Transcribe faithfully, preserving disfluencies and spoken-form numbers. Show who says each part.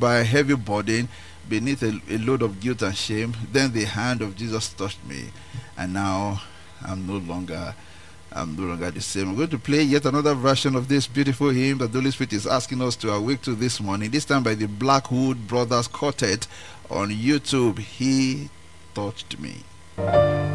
Speaker 1: by a heavy burden, beneath a, a load of guilt and shame. Then the hand of Jesus touched me, and now I'm no longer I'm no longer the same. I'm going to play yet another version of this beautiful hymn that the Holy Spirit is asking us to awake to this morning. This time by the Blackwood Brothers Quartet on YouTube. He touched me.